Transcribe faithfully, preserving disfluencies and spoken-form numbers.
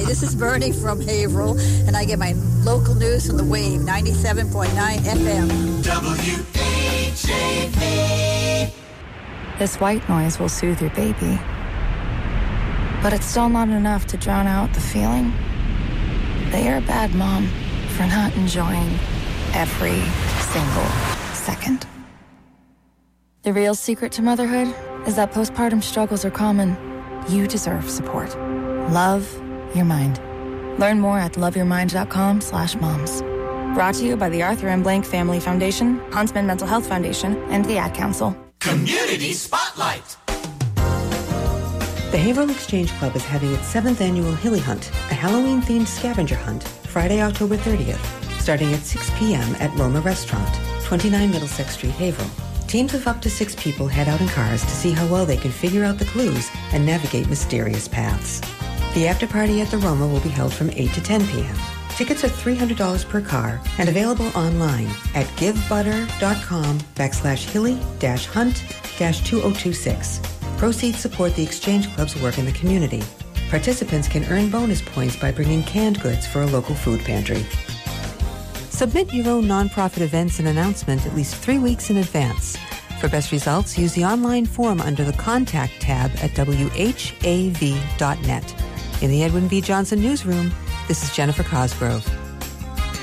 this is Bernie from Haverhill, and I get my local news from the Wave, ninety-seven point nine F M. W H A V. This white noise will soothe your baby, but it's still not enough to drown out the feeling that you're a bad mom for not enjoying every single second. The real secret to motherhood is that postpartum struggles are common. You deserve support. Love your mind. Learn more at loveyourmind.com slash moms. Brought to you by the Arthur M. Blank Family Foundation, Huntsman Mental Health Foundation, and the Ad Council. Community Spotlight. The Haverhill Exchange Club is having its seventh annual Hilly Hunt, a Halloween-themed scavenger hunt, Friday, October thirtieth, starting at six p.m. at Roma Restaurant, twenty-nine Middlesex Street, Haverhill. Teams of up to six people head out in cars to see how well they can figure out the clues and navigate mysterious paths. The after-party at the Roma will be held from eight to ten p.m. Tickets are three hundred dollars per car and available online at givebutter.com backslash hilly dash hunt dash 2026. Proceeds support the Exchange Club's work in the community. Participants can earn bonus points by bringing canned goods for a local food pantry. Submit your own nonprofit events and announcement at least three weeks in advance. For best results, use the online form under the Contact tab at w h a v dot net. In the Edwin V. Johnson Newsroom, this is Jennifer Cosgrove.